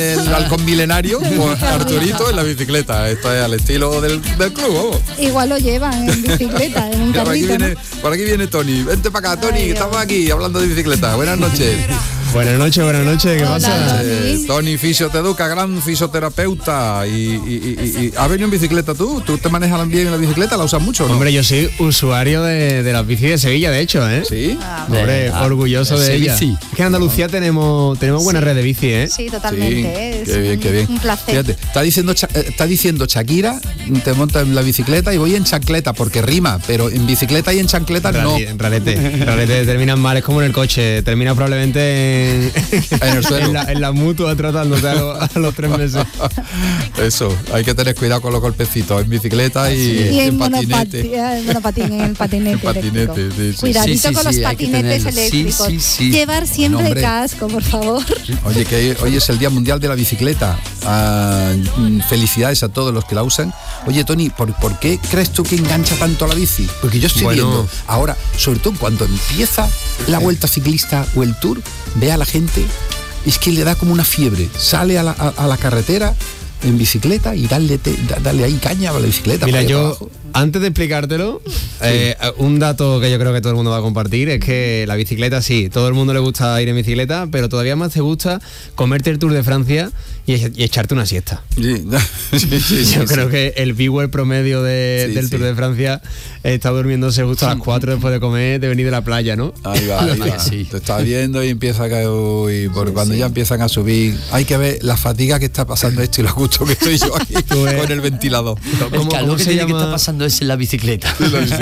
el halcón milenario, pues Arturito en la bicicleta. Esto es al estilo del club, vamos. Igual lo llevan en bicicleta, en un carrito. Por aquí viene Tony. Vente para acá, Tony, que estamos aquí hablando de bicicleta. Buenas noches. Buenas noches, ¿qué pasa? Tony, fisioteduca, gran fisioterapeuta. Y ¿has venido en bicicleta tú? ¿Tú te manejas bien en la bicicleta? ¿La usas mucho o no? Hombre, yo soy usuario de las bicis de Sevilla, de hecho, ¿eh? ¿Sí? Hombre, orgulloso de ella. Sí. Es que en Andalucía tenemos buena red de bici, ¿eh? Sí, totalmente. Sí, qué bien. Un placer. Fíjate, está diciendo Shakira, te montas en la bicicleta y voy en chancleta, porque rima, pero en bicicleta y en chancleta no. En realete terminan mal, es como en el coche, termina probablemente en el suelo. en la mutua tratándote a los 3 meses. Eso, hay que tener cuidado con los golpecitos en bicicleta y en patinete. En el patinete. Sí. Cuidadito con los patinetes eléctricos. Sí. Llevar siempre casco, por favor. Oye, que hoy es el Día Mundial de la Bicicleta. Felicidades a todos los que la usan. Oye, Tony, ¿por qué crees tú que engancha tanto a la bici? Porque yo estoy viendo ahora, sobre todo cuando empieza la vuelta ciclista o el tour, ve a la gente, es que le da como una fiebre. Sale a la carretera en bicicleta y darle ahí caña a la bicicleta. Mira, yo, antes de explicártelo, un dato que yo creo que todo el mundo va a compartir es que la bicicleta, sí, todo el mundo le gusta ir en bicicleta, pero todavía más te gusta comerte el Tour de Francia y echarte una siesta. Sí. Yo creo que el viewer promedio del Tour de Francia está durmiéndose justo a las 4 después de comer, de venir de la playa, ¿no? Ahí va. Sí. Te está viendo y empieza a caer, porque cuando ya empiezan a subir, hay que ver la fatiga que está pasando esto y lo gusto que estoy yo aquí con el ventilador. El calor que está pasando es en la bicicleta.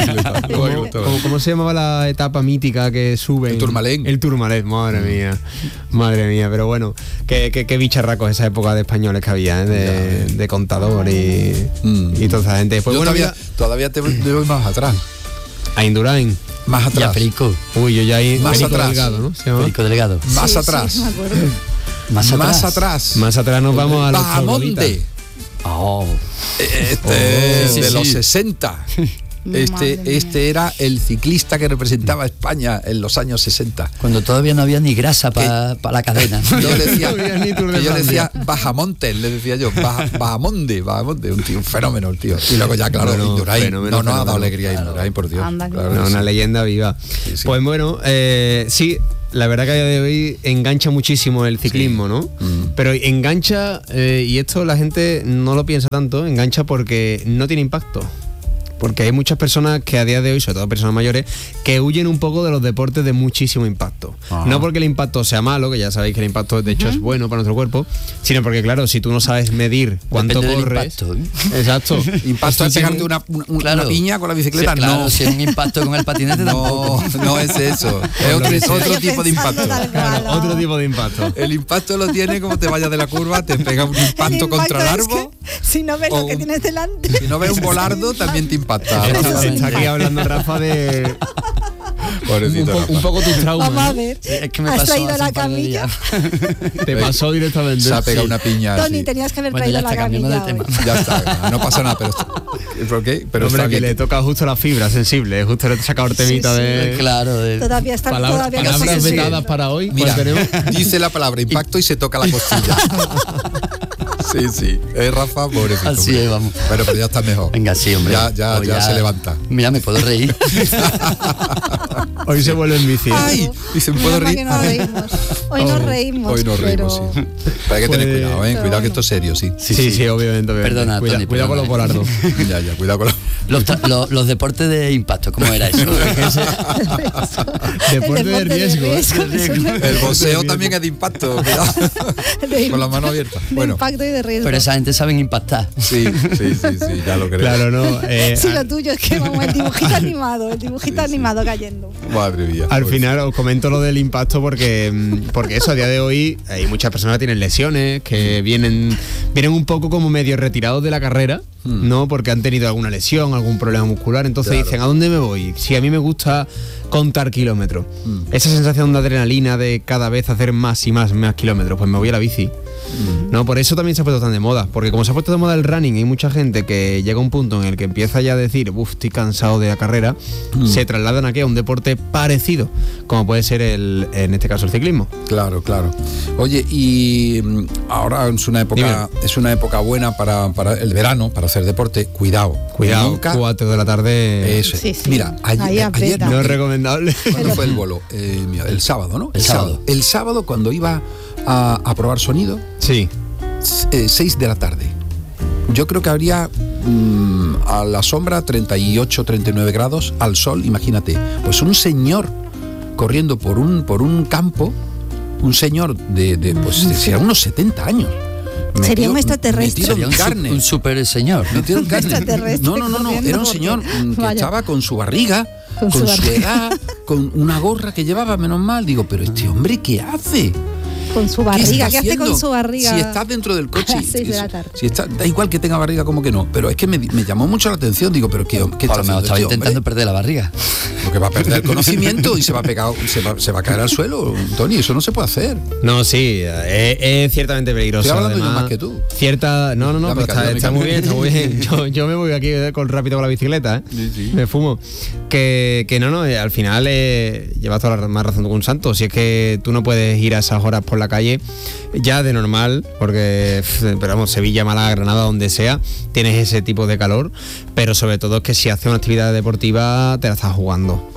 ¿Cómo se llamaba la etapa mítica que sube? El Tourmalet. El Tourmalet, madre mía, pero bueno, qué bicharracos esa época de españoles que había, de Contador y toda esa gente. Pues yo todavía te voy más atrás. A Indurain. Más atrás. Ya Perico. Uy, yo ya ahí. Más Perico atrás. Delgado, ¿no? Perico Delgado. Más atrás. Sí, me acuerdo. Más atrás nos vamos a los Bahamonde. De los 60. Este era el ciclista que representaba a España en los años 60. Cuando todavía no había ni grasa para la cadena. Yo le decía Bahamonte, le decía yo, Bahamonde, un fenómeno el tío. Y luego ya, claro, Indurain. No ha dado alegría a Indurain, por Dios. Claro, una leyenda viva. Sí. Pues bueno, sí. La verdad que a día de hoy engancha muchísimo el ciclismo, ¿no? Pero engancha, y esto la gente no lo piensa tanto, engancha porque no tiene impacto. Porque hay muchas personas que a día de hoy, sobre todo personas mayores, que huyen un poco de los deportes de muchísimo impacto. No porque el impacto sea malo, que ya sabéis que el impacto de hecho es bueno para nuestro cuerpo, sino porque, claro, si tú no sabes medir cuánto corres... Exacto. Impacto es pegarte una piña con la bicicleta, sí, claro, si es un impacto con el patinete tampoco. No es eso. Es otro tipo de impacto. Claro, otro tipo de impacto. El impacto lo tiene como te vayas de la curva, te pega un impacto contra el árbol. Si no ves lo que tienes delante. Si no ves un volardo, también te impacta. Está aquí hablando Rafa de un poco tus traumas. Vamos a ver. Es que me ¿Has pasó traído la camilla? Te pasó directamente. Se ha pegado una piña. Tony, tenías que haber traído la camilla. Ya está, no pasa nada, ¿por qué? Pero hombre, está que bien. le toca justo la fibra sensible, justo le he sacado temita de... Claro. Todavía está palabras vetadas para hoy. Mira, dice la palabra impacto y se toca la costilla. Sí. Rafa, pobrecito. Así es, vamos. Pero ya está mejor. Venga, sí, hombre. Ya se levanta. Mira, me puedo reír. Hoy se vuelve en bici. Ay, y se me puede reír. Hoy nos reímos. Hoy nos reímos, sí. Pero hay que tener cuidado, Cuidado que esto es serio, sí. Sí, obviamente. Perdona, Tony. Cuidado con los volardos. Ya, cuidado con los deportes de impacto, ¿cómo era eso? Deporte de riesgo. El boxeo también es de impacto, cuidado. Con la mano abierta. Bueno. De impacto y de riesgo. Pero esa gente saben impactar. Sí, ya lo creo. Claro, no. Sí, lo tuyo es que vamos, el dibujito animado cayendo. Madre mía. Al final os comento lo del impacto porque eso, a día de hoy hay muchas personas que tienen lesiones, que vienen un poco como medio retirados de la carrera, ¿no? Porque han tenido alguna lesión, algún problema muscular, entonces dicen, ¿a dónde me voy? Si a mí me gusta contar kilómetros, esa sensación de adrenalina de cada vez hacer más y más kilómetros, pues me voy a la bici. No, por eso también se ha puesto tan de moda, porque como se ha puesto de moda el running, hay mucha gente que llega a un punto en el que empieza ya a decir, estoy cansado de la carrera, se trasladan aquí a un deporte parecido, como puede ser en este caso el ciclismo. Claro. Oye, y ahora es una época buena para el verano, para hacer deporte. Cuidado, nunca. 4 de la tarde. Eso. Sí. Mira, ayer no es recomendable. ¿Cuándo fue el bolo? El sábado, ¿no? El sábado. El sábado, cuando iba a probar sonido, Sí. 6 de la tarde. Yo creo que habría a la sombra 38, 39 grados, al sol, imagínate. Pues un señor corriendo por un campo, un señor de sería unos 70 años. Sería un extraterrestre. Metido en carne. Un super señor. Metido en carne. Extraterrestre No. corriendo Era un señor que Vaya. estaba con su barriga, con Con su su edad, con una gorra que llevaba, menos mal. Digo, pero este hombre, ¿qué hace? Con su ¿Qué barriga. está ¿Qué hace haciendo? con su barriga? Si estás dentro del coche, a las 6 de la tarde. si está, da igual que tenga barriga como que no, pero es que me llamó mucho la atención. Digo, pero ¿qué A está lo haciendo mejor estaba este intentando hombre? perder la barriga. Porque va a perder el conocimiento y se va a caer al suelo, Tony. Eso no se puede hacer. No, sí, es ciertamente peligroso. Estoy hablando yo además, más que tú. No, Ya me pero callo, está muy bien, está muy bien. Yo me voy aquí rápido con la bicicleta, ¿eh? Sí. Me fumo. Que no, al final llevas toda la más razón que un santo. Si es que tú no puedes ir a esas horas por la calle, ya de normal, porque, pero vamos, Sevilla, Málaga, Granada, donde sea, tienes ese tipo de calor, pero sobre todo es que si haces una actividad deportiva, te la estás jugando.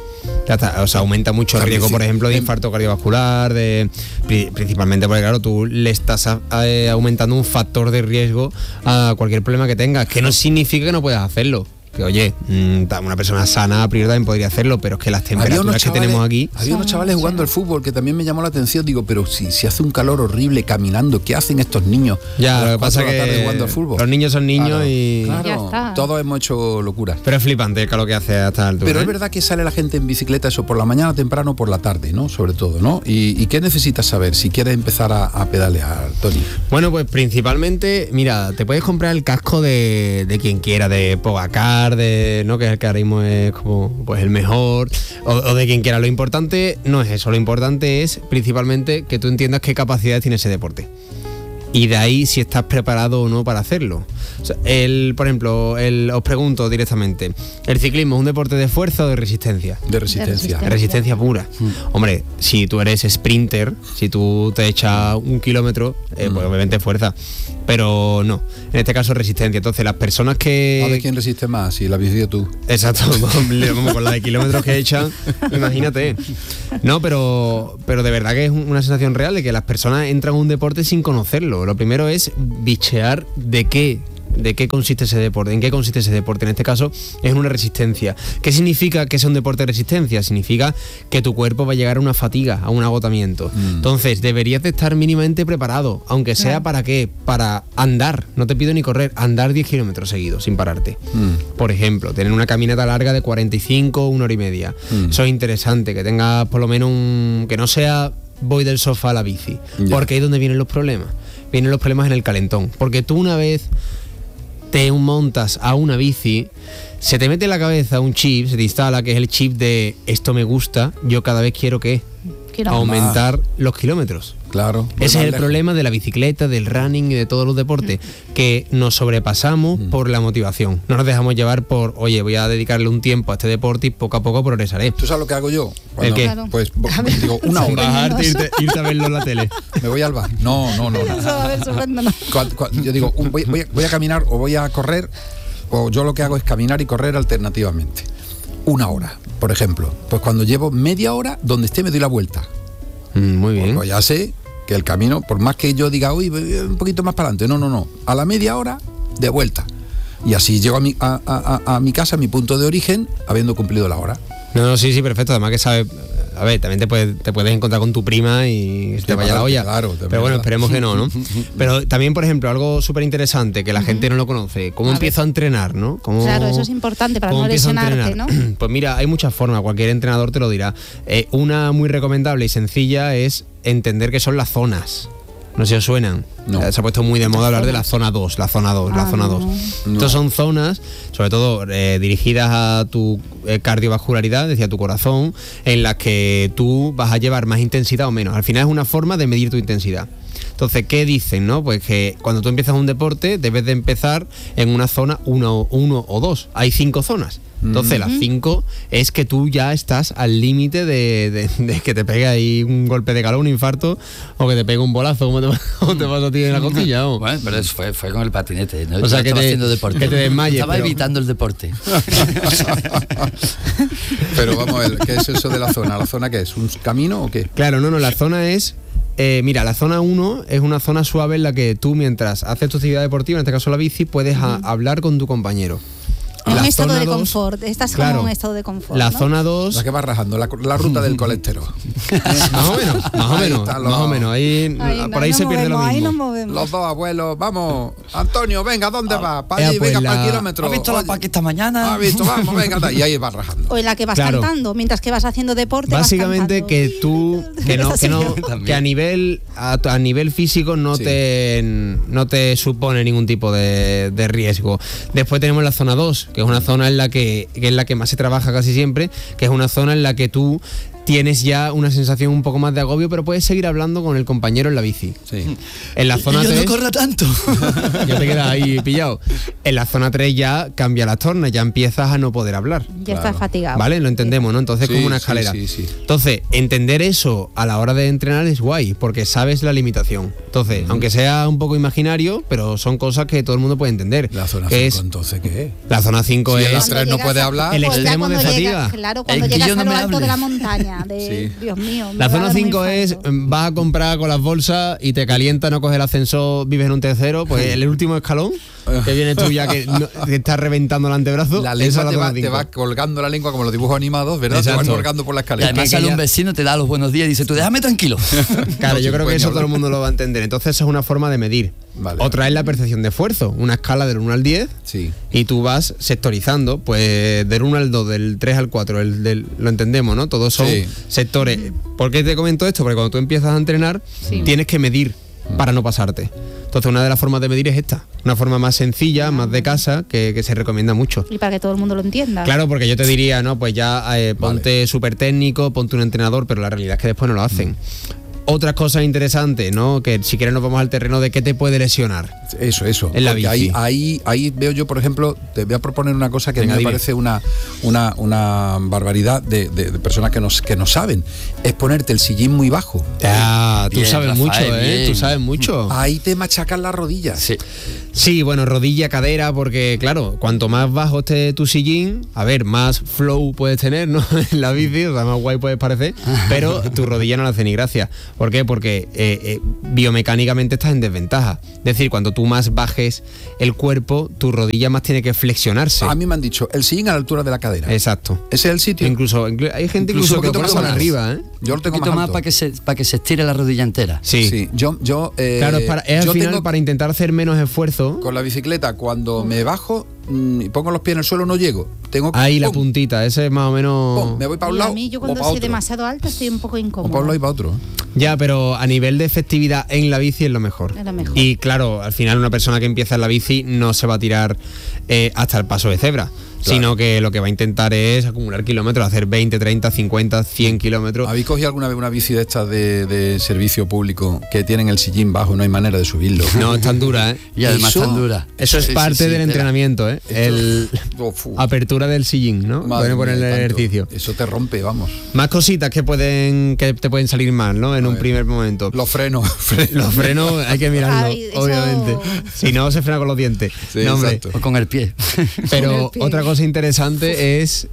O sea, aumenta mucho el Claro, riesgo, sí. por ejemplo, de infarto cardiovascular, principalmente porque, claro, tú le estás aumentando un factor de riesgo a cualquier problema que tengas, que no significa que no puedas hacerlo. Que oye, una persona sana a priori también podría hacerlo, pero es que las temperaturas que tenemos aquí... Había unos chavales jugando al fútbol que también me llamó la atención. Digo, pero si hace un calor horrible caminando, ¿qué hacen estos niños? Ya, a lo las que pasa 4 de la tarde que jugando al fútbol? los niños son niños Claro, y... claro, Ya está. todos hemos hecho locuras. Pero es flipante lo que hace hasta altura. Pero es verdad que sale la gente en bicicleta, eso por la mañana temprano, por la tarde, ¿no? Sobre todo, ¿no? ¿Y qué necesitas saber si quieres empezar a pedalear, Tony? Bueno, pues principalmente, mira, te puedes comprar el casco de quien quiera, de Pogacar, ¿no? Que es el que ahora mismo es como pues el mejor, o de quien quiera. Lo importante no es eso, lo importante es principalmente que tú entiendas qué capacidades tiene ese deporte. Y de ahí si estás preparado o no para hacerlo. O sea, por ejemplo, os pregunto directamente, ¿el ciclismo es un deporte de fuerza o de resistencia? De resistencia. De resistencia pura. Hombre, si tú eres sprinter, si tú te echas 1 kilómetro, pues obviamente fuerza. Pero no, en este caso resistencia. Entonces las personas que... A ver quién resiste más, si la bici o tú. Exacto, vamos, con la de kilómetros que echan, imagínate. No, pero de verdad que es una sensación real de que las personas entran a un deporte sin conocerlo. Lo primero es bichear de qué consiste ese deporte, en qué consiste ese deporte. En este caso es una resistencia. ¿Qué significa que sea un deporte de resistencia? Significa que tu cuerpo va a llegar a una fatiga, a un agotamiento. Entonces deberías de estar mínimamente preparado, aunque sea ¿para qué? Para andar, no te pido ni correr, andar 10 kilómetros seguidos sin pararte. Por ejemplo, tener una caminata larga de 45, 1 hora y media. Eso es interesante, que tengas por lo menos que no sea voy del sofá a la bici, porque ahí es donde vienen los problemas. Vienen los problemas en el calentón, porque tú una vez te montas a una bici, se te mete en la cabeza un chip, se te instala, que es el chip de esto me gusta, yo cada vez quiero aumentar los kilómetros. Claro. Ese es el problema de la bicicleta, del running y de todos los deportes, que nos sobrepasamos por la motivación. No nos dejamos llevar por, oye, voy a dedicarle un tiempo a este deporte y poco a poco progresaré. ¿Tú sabes lo que hago yo? ¿El qué? Claro. Pues digo, una hora. Bajarte, irte a verlo en la tele. Me voy al bar. No. Eso, a ver, sorpréndanos. Yo digo, voy a caminar o voy a correr, o yo lo que hago es caminar y correr alternativamente. 1 hora, por ejemplo. Pues cuando llevo media hora, donde esté me doy la vuelta. Muy bien. Pues ya sé que el camino, por más que yo diga, uy, un poquito más para adelante, no. A la media hora, de vuelta. Y así llego a mi casa, a mi punto de origen, habiendo cumplido la hora. No, sí, perfecto. Además que sabes, a ver, también te puedes encontrar con tu prima y te vaya la olla. Claro, pero bueno, esperemos que no. Pero también, por ejemplo, algo súper interesante que la gente no lo conoce, ¿cómo empiezo a entrenar, no? Claro, eso es importante para no lesionarte, ¿no? Pues mira, hay muchas formas, cualquier entrenador te lo dirá. Una muy recomendable y sencilla es entender qué son las zonas. No sé si os suenan. No. Se ha puesto muy de moda hablar de la zona 2, la zona 2. No. Estas son zonas, sobre todo dirigidas a tu cardiovascularidad, es decir, a tu corazón, en las que tú vas a llevar más intensidad o menos. Al final es una forma de medir tu intensidad. Entonces, ¿qué dicen, no? Pues que cuando tú empiezas un deporte debes de empezar en una zona 1 o 2. Hay 5 zonas. Entonces, las 5 es que tú ya estás al límite de que te pegue ahí un golpe de calor, un infarto, o que te pegue un bolazo, como te pasa a ti en la costilla. ¿no? Bueno, pero eso fue con el patinete, ¿no? O sea, estaba haciendo deporte. Que te desmayes. Estaba evitando el deporte. Pero vamos a ver, ¿qué es eso de la zona? ¿La zona qué es? ¿Un camino o qué? Claro, no, la zona es... mira, la zona 1 es una zona suave en la que tú, mientras haces tu actividad deportiva, en este caso la bici, puedes hablar con tu compañero. Un La estado zona de 2, confort. Estás claro, como un estado de confort. La ¿no? zona 2... La que va rajando, la ruta del colesterol. Más o menos. Ahí, por ahí nos se pierde lo movemos, ahí mismo. nos movemos. Los dos abuelos, vamos. Antonio, venga, ¿dónde vas? Para allí, pues venga, para el kilómetro. ¿Has visto la Oye, Paqui esta mañana? ¿has visto? Vamos, venga, y ahí va rajando. O en la que vas Claro. cantando, mientras que vas haciendo deporte. Básicamente vas que cantando. tú que a nivel físico no Sí. te supone ningún tipo de riesgo. Después tenemos la zona 2, que es una zona en la que es la que más se trabaja casi siempre, que es una zona en la que tú tienes ya una sensación un poco más de agobio, pero puedes seguir hablando con el compañero en la bici. Sí. En la zona Y yo 3 no corra tanto. ya te quedas ahí pillado. En la zona 3 ya cambia las tornas, ya empiezas a no poder hablar. Ya estás fatigado. ¿Vale? Lo entendemos, ¿no? Entonces Sí, como una sí, escalera. sí. Entonces, entender eso a la hora de entrenar es guay, porque sabes la limitación. Entonces, aunque sea un poco imaginario, pero son cosas que todo el mundo puede entender. La zona que 5, entonces, ¿qué es? La zona 5 Si en las es... 3 no puede hablar. El Pues ya extremo de cuando fatiga. llegas, claro, cuando El que llegas yo no a lo me alto hable. de la montaña. Sí. Dios mío. me La va a zona dar un 5 es, infarto. vas a comprar con las bolsas y te calienta, no coges el ascensor, vives en un tercero, pues el último escalón, que viene tú ya que te estás reventando el antebrazo, La esa lengua es la te zona va 5. colgando la lengua como los dibujos animados, ¿verdad? Te Exacto. van colgando por la Y escalera. además que sale ya- un vecino, te da los buenos días y dice, tú déjame tranquilo. Claro, No yo se creo puede que ni eso todo el hablar. mundo lo va a entender. Entonces esa es una forma de medir. Vale. Otra es la percepción de esfuerzo, una escala del 1 al 10 Sí. y tú vas sectorizando, pues del 1 al 2, del 3 al 4, lo entendemos, ¿no? Todos son Sí. sectores. ¿Por qué te comento esto? Porque cuando tú empiezas a entrenar, tienes que medir para no pasarte. Entonces una de las formas de medir es esta, una forma más sencilla, más de casa, que se recomienda mucho. Y para que todo el mundo lo entienda. Claro, porque yo te diría, no, pues ya ponte súper técnico, ponte un entrenador, pero la realidad es que después no lo hacen. Otras cosas interesantes, ¿no? Que si quieres nos vamos al terreno de qué te puede lesionar. Eso. En la Porque bici. ahí veo yo, por ejemplo, te voy a proponer una cosa que Venga, me dime. parece una barbaridad de personas que no saben. Es ponerte el sillín muy bajo. Ah, tú Bien, sabes Rafael, mucho, ¿eh? bien. Tú sabes mucho. Ahí te machacan las rodillas. Sí. Sí, bueno, rodilla, cadera, porque claro, cuanto más bajo esté tu sillín, a ver, más flow puedes tener, ¿no? En la bici, o sea, más guay puedes parecer, pero tu rodilla no le hace ni gracia. ¿Por qué? Porque biomecánicamente estás en desventaja. Es decir, cuando tú más bajes el cuerpo, tu rodilla más tiene que flexionarse. A mí me han dicho, el sillín a la altura de la cadera. Exacto. Ese es el sitio. Incluso hay gente incluso que lo pone por arriba, ¿eh? Yo lo Un tengo poquito más alto. para que se estire la rodilla entera. Sí. Sí, yo Claro, es al yo final tengo para intentar hacer menos esfuerzo. con la bicicleta, cuando me bajo y pongo los pies en el suelo, no llego. Tengo Ahí la ¡pum! puntita, ese es más o menos... ¡Pum! Me voy para un Y lado a mí yo o cuando para soy otro. demasiado alta estoy un poco O para un incómoda. lado y para otro. Ya, pero a nivel de efectividad en la bici es lo mejor. Es lo mejor. Y claro, al final una persona que empieza en la bici no se va a tirar hasta el paso de cebra, sino que lo que va a intentar es acumular kilómetros, hacer 20, 30, 50, 100 kilómetros. ¿Habéis cogido alguna vez una bici de estas de servicio público que tienen el sillín bajo, no hay manera de subirlo? No, es tan dura, ¿eh? Y además Eso- tan dura. Eso es Sí, sí, parte sí, del tela. entrenamiento, ¿eh? El Uf, apertura del sillín, ¿no? madre Pueden poner el mía, tanto. ejercicio. Eso te rompe, vamos. Más cositas que te pueden salir mal, ¿no? En un primer momento. Los frenos. Los frenos hay que mirarlos, Ay, eso- obviamente. Si no, se frena con los dientes. Sí, No, hombre. exacto. O con el pie. Pero Con el pie. otra cosa interesante es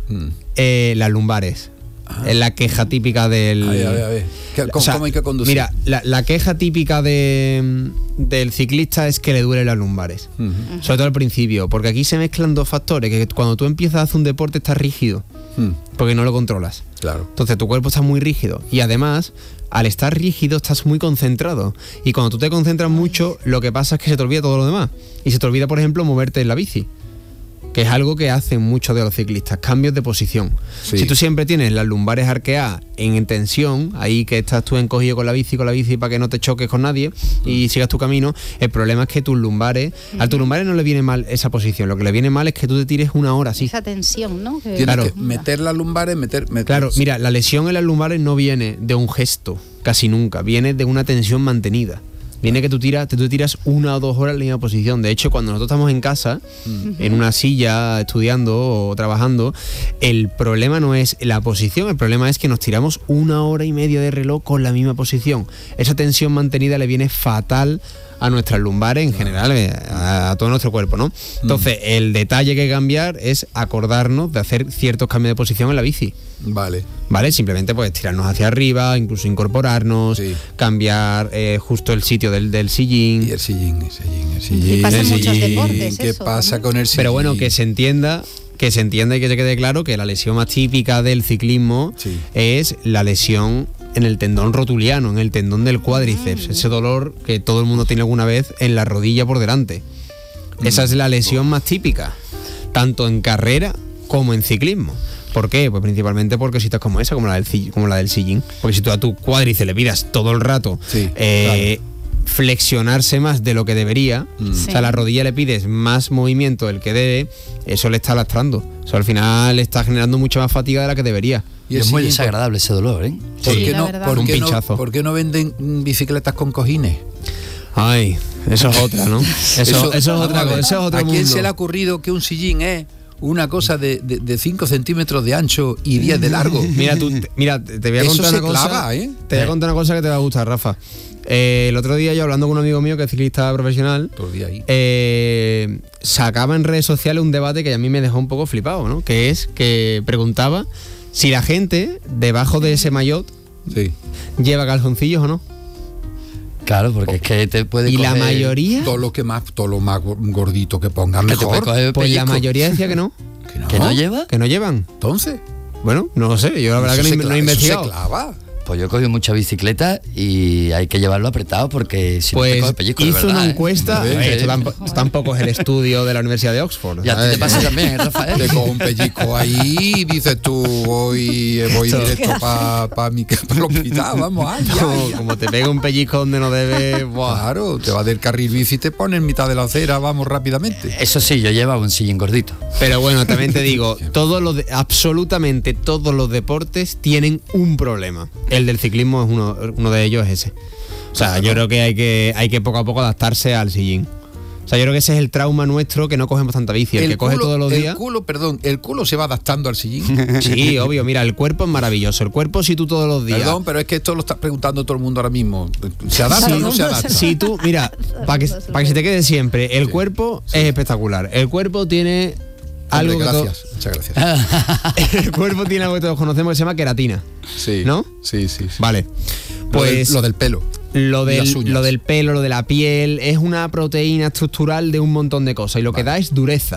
las lumbares. Es la queja típica del... A ver. ¿Cómo, O sea, cómo hay que conducir? Mira, la queja típica del ciclista es que le duelen las lumbares. Ujú. Sobre todo al principio, porque aquí se mezclan dos factores, que cuando tú empiezas a hacer un deporte estás rígido, porque no lo controlas. Claro. Entonces tu cuerpo está muy rígido y además al estar rígido estás muy concentrado y cuando tú te concentras mucho lo que pasa es que se te olvida todo lo demás y se te olvida, por ejemplo, moverte en la bici, que es algo que hacen muchos de los ciclistas, cambios de posición. Sí. Si tú siempre tienes las lumbares arqueadas en tensión, ahí que estás tú encogido con la bici para que no te choques con nadie y sigas tu camino, el problema es que tus lumbares, a tus lumbares no le viene mal esa posición, lo que le viene mal es que tú te tires una hora así. Esa tensión, ¿no? Que- Tienes Claro. que meter las lumbares, meter. Claro, mira, la lesión en las lumbares no viene de un gesto, casi nunca, viene de una tensión mantenida. viene que tú tiras 1 o 2 horas en la misma posición. De hecho, cuando nosotros estamos en casa, en una silla, estudiando o trabajando, el problema no es la posición, el problema es que nos tiramos 1 hora y media de reloj con la misma posición. Esa tensión mantenida le viene fatal a nuestras lumbares en general, a todo nuestro cuerpo, ¿no? Entonces, el detalle que hay que cambiar es acordarnos de hacer ciertos cambios de posición en la bici. Vale. Simplemente pues tirarnos hacia arriba, incluso incorporarnos, cambiar justo el sitio del sillín. Y el sillín. Y pasa en muchos deportes. ¿Qué eso, pasa también. con el sillín? Pero bueno, que se entienda y que se quede claro que la lesión más típica del ciclismo es la lesión en el tendón rotuliano, en el tendón del cuádriceps, ese dolor que todo el mundo tiene alguna vez en la rodilla por delante. Esa es la lesión más típica, tanto en carrera como en ciclismo. ¿Por qué? Pues principalmente por cositas como esa, como la del sillín. Porque si tú a tu cuádriceps le pidas todo el rato flexionarse más de lo que debería, o sea, a la rodilla le pides más movimiento del que debe, eso le está lastrando. Eso al final le está generando mucha más fatiga de la que debería. Y es muy desagradable ese dolor, ¿eh? ¿Por qué no venden bicicletas con cojines? Ay, eso es otra, ¿no? Eso es otra cosa, eso es otro mundo. ¿A quién se le ha ocurrido que un sillín es una cosa de 5 centímetros de ancho y 10 de largo? Mira, te voy a contar una cosa. Te voy a contar una cosa que te va a gustar, Rafa. El otro día yo hablando con un amigo mío que es ciclista profesional, sacaba en redes sociales un debate que a mí me dejó un poco flipado, ¿no? Que es que preguntaba si la gente debajo de ese maillot lleva calzoncillos o no. Claro, porque es que te puede coger... Y la mayoría... Todo lo más gordito que pongan mejor. Pues la mayoría decía que no. ¿Que no lleva? Que no llevan. Entonces... Bueno, no lo sé, yo la verdad que no he investigado. ¿Eso se clava? Pues yo he cogido mucha bicicleta y hay que llevarlo apretado porque si pues no te coge pellizco, hizo de verdad, una encuesta, esto tampoco es el estudio de la Universidad de Oxford. Y a ti te pasa también, Rafael. Te cojo un pellizco ahí y dices tú, voy directo para mi hospital, vamos, como te pega un pellizco donde no debe, claro, te vas del carril bici y te pones en mitad de la acera, vamos rápidamente. Eso sí, yo llevaba un sillín gordito. Pero bueno, también te digo, absolutamente todos los deportes tienen un problema. El del ciclismo es uno de ellos, es ese. O sea, yo creo que hay que poco a poco adaptarse al sillín. O sea, yo creo que ese es el trauma nuestro, que no cogemos tanta bici. El que coge todos los días... ¿El culo se va adaptando al sillín? Sí, obvio. Mira, el cuerpo es maravilloso. El cuerpo, si tú todos los días... Perdón, pero es que esto lo está preguntando todo el mundo ahora mismo. ¿Se adapta o no se adapta? Si tú, mira, para que se te quede siempre, el cuerpo es espectacular. El cuerpo tiene... Muchas gracias. El cuerpo tiene algo que todos conocemos que se llama queratina. Sí. ¿No? Sí. Vale. Pues lo del pelo. Lo del pelo, lo de la piel, es una proteína estructural de un montón de cosas. Y lo que da es dureza.